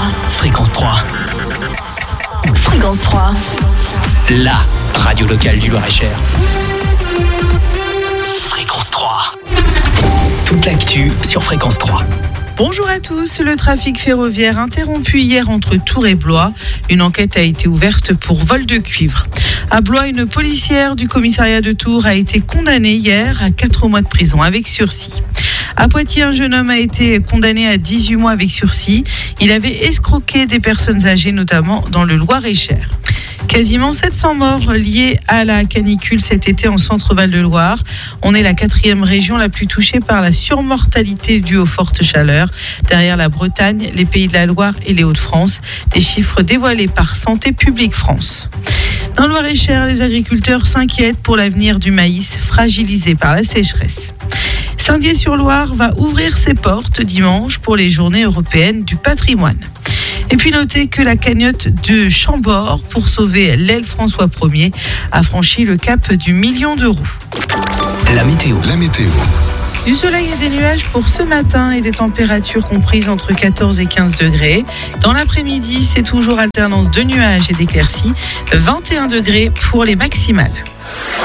Fréquence 3. Fréquence 3. La radio locale du Loir-et-Cher. Fréquence 3. Toute l'actu sur Fréquence 3. Bonjour à tous, le trafic ferroviaire interrompu hier entre Tours et Blois. Une enquête a été ouverte pour vol de cuivre. À Blois, une policière du commissariat de Tours a été condamnée hier à 4 mois de prison avec sursis. À Poitiers, un jeune homme a été condamné à 18 mois avec sursis. Il avait escroqué des personnes âgées, notamment dans le Loir-et-Cher. Quasiment 700 morts liés à la canicule cet été en Centre-Val de Loire. On est la 4e région la plus touchée par la surmortalité due aux fortes chaleurs. Derrière la Bretagne, les Pays de la Loire et les Hauts-de-France. Des chiffres dévoilés par Santé publique France. Dans le Loir-et-Cher, les agriculteurs s'inquiètent pour l'avenir du maïs fragilisé par la sécheresse. Saint-Dié-sur-Loire va ouvrir ses portes dimanche pour les journées européennes du patrimoine. Et puis notez que la cagnotte de Chambord pour sauver l'aile François 1er a franchi le cap du 1 million d'euros. La météo. Du soleil et des nuages pour ce matin et des températures comprises entre 14 et 15 degrés. Dans l'après-midi, c'est toujours alternance de nuages et d'éclaircies. 21 degrés pour les maximales.